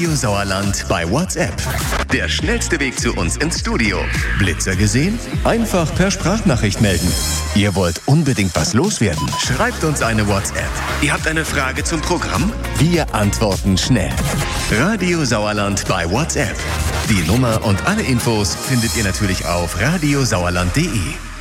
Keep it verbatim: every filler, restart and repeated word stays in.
Radio Sauerland bei WhatsApp. Der schnellste Weg zu uns ins Studio. Blitzer gesehen? Einfach per Sprachnachricht melden. Ihr wollt unbedingt was loswerden? Schreibt uns eine WhatsApp. Ihr habt eine Frage zum Programm? Wir antworten schnell. Radio Sauerland bei WhatsApp. Die Nummer und alle Infos findet ihr natürlich auf radiosauerland punkt de.